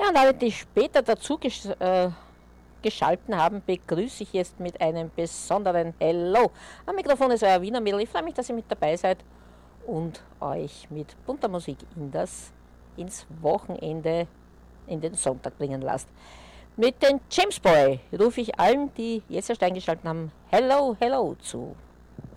Ja, und alle, die später dazu geschalten haben, begrüße ich jetzt mit einem besonderen Hello. Am Mikrofon ist euer Wiener Mädel. Ich freue mich, dass ihr mit dabei seid und euch mit bunter Musik ins Wochenende, in den Sonntag bringen lasst. Mit den James Boy rufe ich allen, die jetzt erst eingeschaltet haben, Hello, Hello zu.